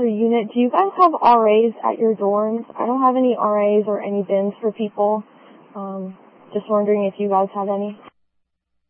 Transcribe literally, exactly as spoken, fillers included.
unit, do you guys have R As at your dorms? I don't have any R As or any bins for people. Um, just wondering if you guys have any.